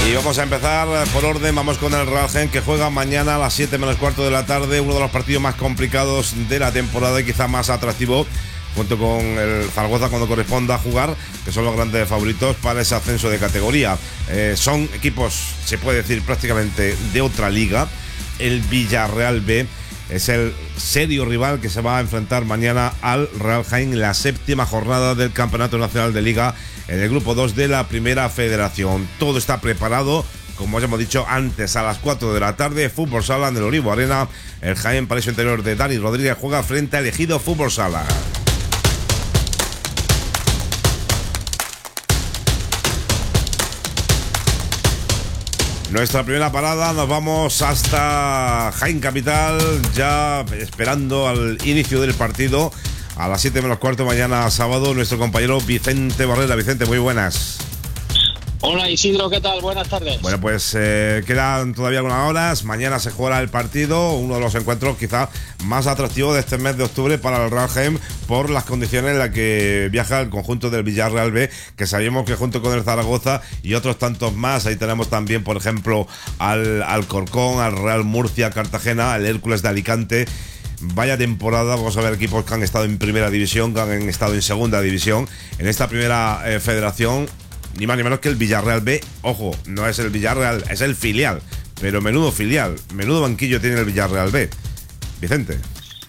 Y vamos a empezar por orden, vamos con el Real Jaén, que juega mañana a las 7 menos cuarto de la tarde, uno de los partidos más complicados de la temporada y quizá más atractivo, junto con el Zaragoza cuando corresponda jugar, que son los grandes favoritos para ese ascenso de categoría. Son equipos, se puede decir, prácticamente de otra liga. El Villarreal B es el serio rival que se va a enfrentar mañana al Real Jaén en la séptima jornada del Campeonato Nacional de Liga en el grupo 2 de la Primera Federación. Todo está preparado, como ya hemos dicho antes, a las 4 de la tarde, Fútbol Sala en el Olivo Arena. El Jaén, Palacio Interior de Dani Rodríguez, juega frente al Ejido Fútbol Sala. Nuestra primera parada, nos vamos hasta Jaén Capital, ya esperando al inicio del partido a las 7 menos cuarto mañana sábado, nuestro compañero Vicente Barrera. Vicente, muy buenas. Hola Isidro, ¿qué tal? Buenas tardes. Bueno, pues quedan todavía algunas horas, mañana se jugará el partido, uno de los encuentros quizá más atractivos de este mes de octubre para el Real Jaén por las condiciones en las que viaja el conjunto del Villarreal B, que sabemos que junto con el Zaragoza y otros tantos más, ahí tenemos también por ejemplo al Alcorcón, al Real Murcia, Cartagena, el Hércules de Alicante. Vaya temporada, vamos a ver equipos que han estado en primera división, que han estado en segunda división. En esta primera federación, ni más ni menos que el Villarreal B. Ojo, no es el Villarreal, es el filial. Pero menudo filial, menudo banquillo tiene el Villarreal B. Vicente.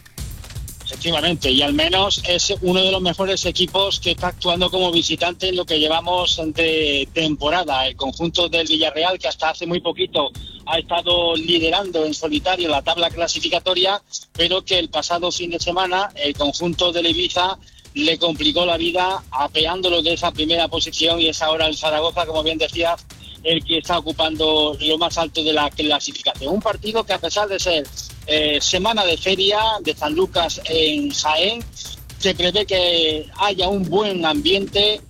Efectivamente, y al menos es uno de los mejores equipos que está actuando como visitante en lo que llevamos de temporada. El conjunto del Villarreal, que hasta hace muy poquito ha estado liderando en solitario la tabla clasificatoria, pero que el pasado fin de semana el conjunto del Ibiza le complicó la vida apeándolo de esa primera posición, y es ahora el Zaragoza, como bien decías, el que está ocupando lo más alto de la clasificación. Un partido que, a pesar de ser semana de feria de San Lucas en Jaén, se prevé que haya un buen ambiente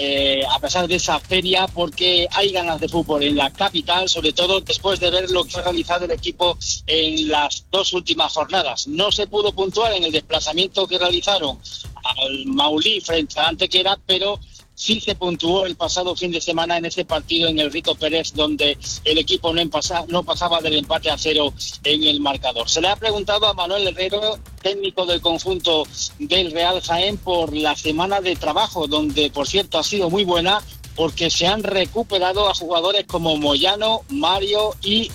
a pesar de esa feria, porque hay ganas de fútbol en la capital, sobre todo después de ver lo que ha realizado el equipo en las dos últimas jornadas. No se pudo puntuar en el desplazamiento que realizaron al Maulí frente a Antequera, pero sí se puntuó el pasado fin de semana en ese partido en el Rico Pérez, donde el equipo no pasaba del empate a 0 en el marcador. Se le ha preguntado a Manuel Herrero, técnico del conjunto del Real Jaén, por la semana de trabajo, donde por cierto ha sido muy buena, porque se han recuperado a jugadores como Moyano, Mario y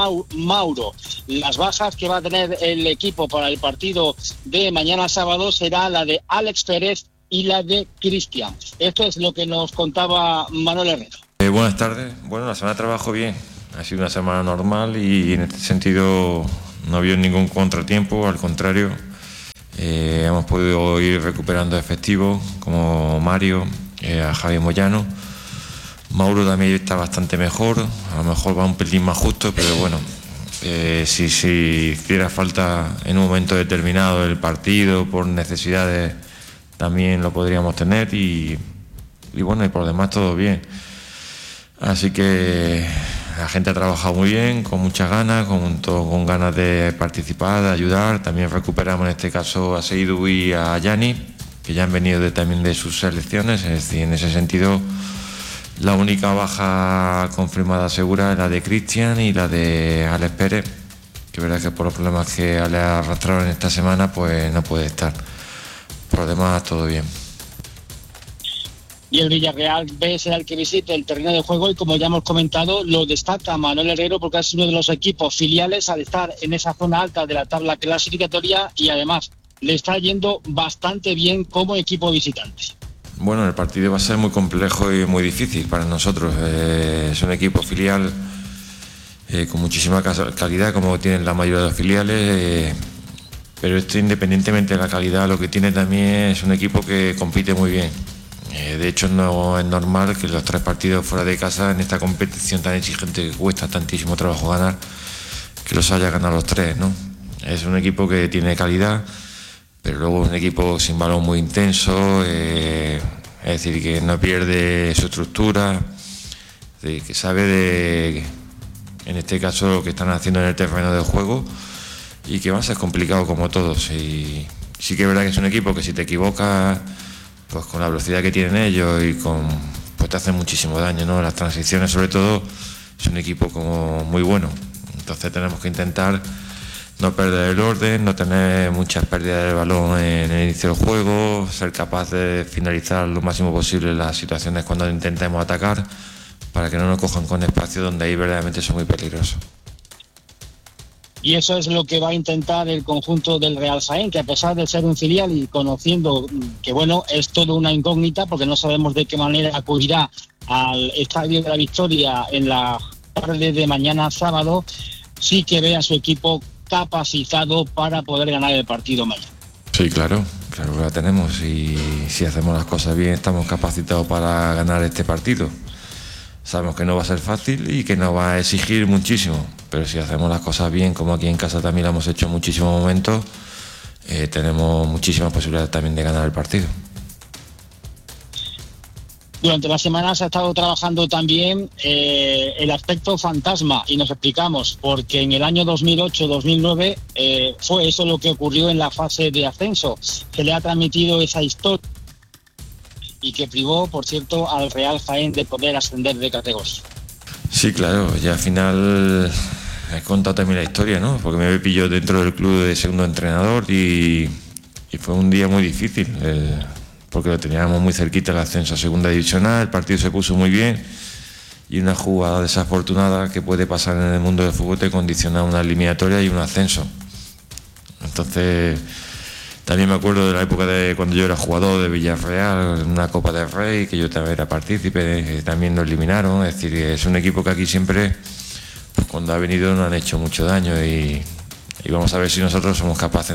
Mauro. Las bajas que va a tener el equipo para el partido de mañana sábado será la de Alex Pérez y la de Cristian. Esto es lo que nos contaba Manuel Herrero. Buenas tardes. Bueno, la semana de trabajo bien. Ha sido una semana normal y en este sentido no ha habido ningún contratiempo, al contrario. Hemos podido ir recuperando efectivos como Mario, a Javi Moyano. Mauro también está bastante mejor, a lo mejor va un pelín más justo, pero bueno, si hiciera falta en un momento determinado del partido por necesidades, también lo podríamos tener y bueno, y por lo demás todo bien. Así que la gente ha trabajado muy bien, con muchas ganas, con ganas de participar, de ayudar. También recuperamos en este caso a Seydou y a Yani, que ya han venido también de sus selecciones. Es decir, en ese sentido, la única baja confirmada segura es la de Cristian y la de Alex Pérez, que es verdad que por los problemas que le arrastraron esta semana, pues no puede estar. Por lo demás, todo bien. Y el Villarreal B será el que visite el terreno de juego, y como ya hemos comentado, lo destaca Manuel Herrero porque es uno de los equipos filiales al estar en esa zona alta de la tabla clasificatoria, y además le está yendo bastante bien como equipo visitante. Bueno, el partido va a ser muy complejo y muy difícil para nosotros. Es un equipo filial con muchísima calidad, como tienen la mayoría de los filiales, pero esto, independientemente de la calidad, lo que tiene también es un equipo que compite muy bien. De hecho, no es normal que los 3 partidos fuera de casa en esta competición tan exigente, que cuesta tantísimo trabajo ganar, que los haya ganado los 3, ¿no? Es un equipo que tiene calidad, pero luego es un equipo sin balón muy intenso, es decir, que no pierde su estructura, que sabe en este caso, lo que están haciendo en el terreno de juego, y que va a ser complicado como todos. Y sí que es verdad que es un equipo que si te equivocas, pues con la velocidad que tienen ellos y pues te hacen muchísimo daño, ¿no? Las transiciones, sobre todo, es un equipo como muy bueno. Entonces tenemos que intentar no perder el orden, no tener muchas pérdidas de balón en el inicio del juego, ser capaz de finalizar lo máximo posible las situaciones cuando intentemos atacar, para que no nos cojan con espacio donde ahí verdaderamente son muy peligrosos. Y eso es lo que va a intentar el conjunto del Real Jaén, que a pesar de ser un filial y conociendo que bueno, es todo una incógnita porque no sabemos de qué manera acudirá al Estadio de la Victoria en la tarde de mañana sábado, sí que ve a su equipo capacitado para poder ganar el partido mañana. Sí, claro que la tenemos, y si hacemos las cosas bien estamos capacitados para ganar este partido. Sabemos que no va a ser fácil y que nos va a exigir muchísimo, pero si hacemos las cosas bien, como aquí en casa también lo hemos hecho en muchísimos momentos, tenemos muchísimas posibilidades también de ganar el partido. Durante la semana se ha estado trabajando también el aspecto fantasma, y nos explicamos, porque en el año 2008-2009 fue eso lo que ocurrió en la fase de ascenso. Se le ha transmitido esa historia y que privó, por cierto, al Real Jaén de poder ascender de categoría. Sí, claro, y al final he contado también la historia, ¿no? Porque me pilló dentro del club de segundo entrenador y fue un día muy difícil, porque lo teníamos muy cerquita el ascenso a segunda divisional, el partido se puso muy bien y una jugada desafortunada que puede pasar en el mundo del fútbol te condiciona una eliminatoria y un ascenso. Entonces, también me acuerdo de la época de cuando yo era jugador de Villarreal, una Copa del Rey, que yo también era partícipe, también nos eliminaron. Es decir, es un equipo que aquí siempre, pues cuando ha venido, nos han hecho mucho daño y vamos a ver si nosotros somos capaces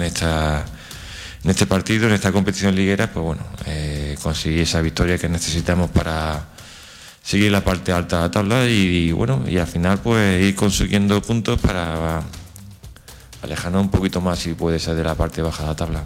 en este partido, en esta competición liguera, pues bueno, conseguir esa victoria que necesitamos para seguir la parte alta de la tabla y bueno, y al final pues ir consiguiendo puntos para alejarnos un poquito más, si puede ser, de la parte baja de la tabla.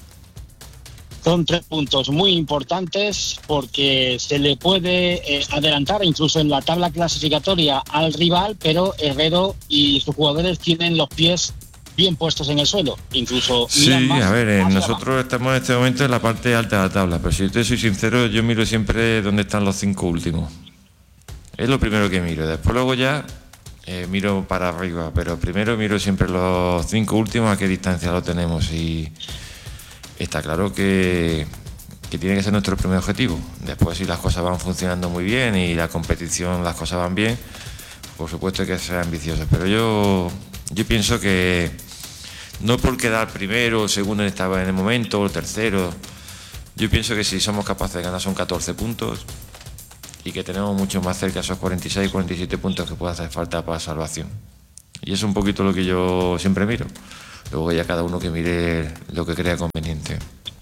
Son 3 puntos muy importantes porque se le puede adelantar incluso en la tabla clasificatoria al rival, pero Herrero y sus jugadores tienen los pies bien puestos en el suelo, incluso. Sí, a ver, nosotros estamos en este momento en la parte alta de la tabla, pero si yo te soy sincero, yo miro siempre dónde están los 5 últimos. Es lo primero que miro, después luego ya miro para arriba, pero primero miro siempre los 5 últimos, a qué distancia lo tenemos, y está claro que tiene que ser nuestro primer objetivo. Después, si las cosas van funcionando muy bien y la competición, las cosas van bien, por supuesto hay que ser ambiciosos, pero yo pienso que no por quedar primero o segundo en el momento, o tercero, yo pienso que si somos capaces de ganar son 14 puntos y que tenemos mucho más cerca esos 46, 47 puntos que puede hacer falta para salvación. Y es un poquito lo que yo siempre miro. Luego ya cada uno que mire lo que crea conveniente.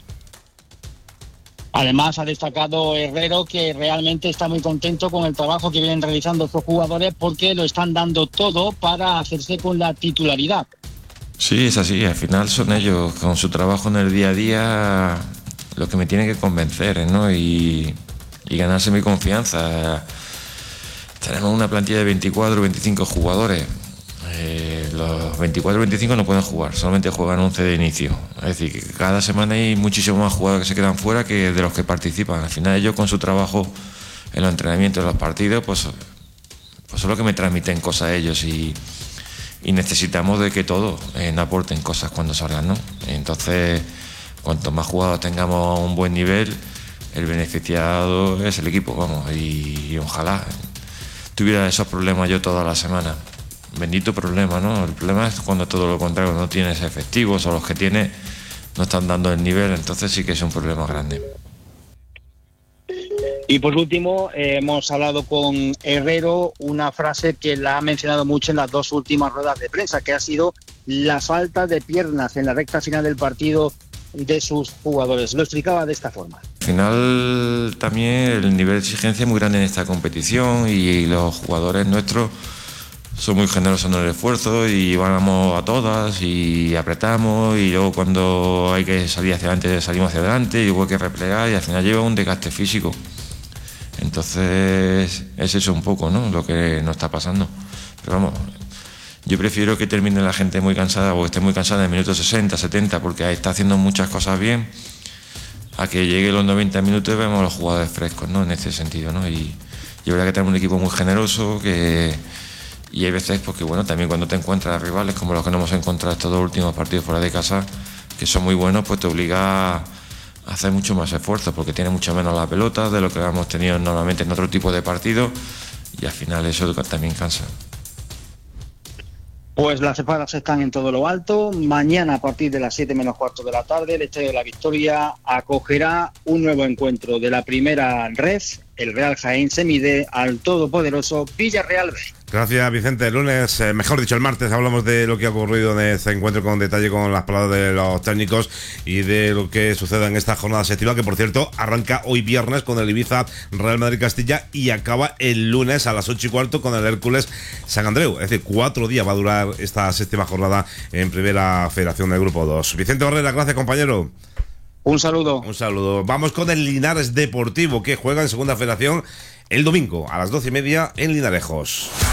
Además, ha destacado Herrero que realmente está muy contento con el trabajo que vienen realizando sus jugadores porque lo están dando todo para hacerse con la titularidad. Sí, es así. Al final son ellos, con su trabajo en el día a día, los que me tienen que convencer, ¿no? Y ganarse mi confianza. Tenemos una plantilla de 24 o 25 jugadores. Los 24 o 25 no pueden jugar, solamente juegan 11 de inicio. Es decir, que cada semana hay muchísimos más jugadores que se quedan fuera que de los que participan. Al final ellos, con su trabajo en los entrenamientos, en los partidos, pues son los que me transmiten cosas a ellos y necesitamos de que todos nos aporten cosas cuando salgan, ¿no? Entonces, cuanto más jugadores tengamos a un buen nivel, el beneficiado es el equipo, vamos, y ojalá tuviera esos problemas yo toda la semana. Bendito problema, ¿no? El problema es cuando todo lo contrario, no tienes efectivos o los que tienes no están dando el nivel, entonces sí que es un problema grande. Y por último, hemos hablado con Herrero, una frase que la ha mencionado mucho en las 2 últimas ruedas de prensa, que ha sido la falta de piernas en la recta final del partido de sus jugadores. Lo explicaba de esta forma. Al final también el nivel de exigencia es muy grande en esta competición y los jugadores nuestros son muy generosos en el esfuerzo y vamos a todas y apretamos y luego cuando hay que salir hacia adelante salimos hacia adelante y luego hay que replegar y al final lleva un desgaste físico. Entonces es eso un poco, ¿no?, lo que nos está pasando. Pero vamos, yo prefiero que termine la gente muy cansada o esté muy cansada en el minuto 60, 70 porque ahí está haciendo muchas cosas bien, a que llegue los 90 minutos y vemos a los jugadores frescos, ¿no?, en ese sentido, ¿no? Y yo creo que tenemos un equipo muy generoso, que Y hay veces, porque bueno, también cuando te encuentras rivales como los que nos hemos encontrado estos 2 últimos partidos fuera de casa, que son muy buenos, pues te obliga a hacer mucho más esfuerzo, porque tiene mucho menos la pelota de lo que hemos tenido normalmente en otro tipo de partidos, y al final eso también cansa. Pues las espadas están en todo lo alto. Mañana a partir de las 7 menos cuarto de la tarde, el Estadio de la Victoria acogerá un nuevo encuentro de la primera red. El Real Jaén se mide al todopoderoso Villarreal B. Gracias, Vicente. El lunes, mejor dicho, el martes, hablamos de lo que ha ocurrido en este encuentro con detalle, con las palabras de los técnicos y de lo que suceda en esta jornada séptima, que por cierto arranca hoy viernes con el Ibiza Real Madrid Castilla y acaba el lunes a las 8:15 con el Hércules San Andreu. Es decir, 4 días va a durar esta séptima jornada en Primera Federación del Grupo 2. Vicente Barrera, gracias, compañero. Un saludo. Un saludo. Vamos con el Linares Deportivo, que juega en Segunda Federación el domingo a las 12:30 en Linarejos.